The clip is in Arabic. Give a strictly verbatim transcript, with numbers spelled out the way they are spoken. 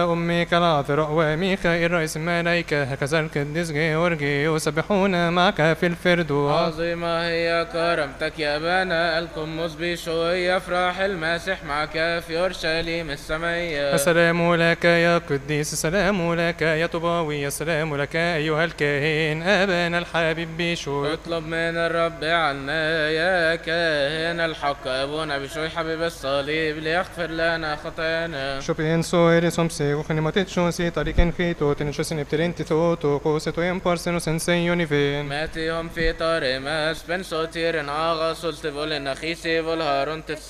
أمك العذراء وميخائيل رئيس الملائكة هكذا القديس جيورجي يسبحون معك في الفردوس. عظيمة هي كرامتك يا أبانا القمص بشوي يفرح المسيح معك في أورشليم السمية. السلام لك يا قديس، السلام لك يا طوباوي، السلام لك أيها الكاهن أبانا الحبيب بشوي. اطلب من الرب عنا يا كاهن الحق أبونا بشوي حبيب الصليب ليغفر لنا خطايانا. Shopien so erisum sego khnimatit shosi tariken khito tenchosin epterenti thoto qoseto em parsenos enseioni ven. ماتيهم في طارمس بن سوتير آغا سلطة فول النخيسي فول هارون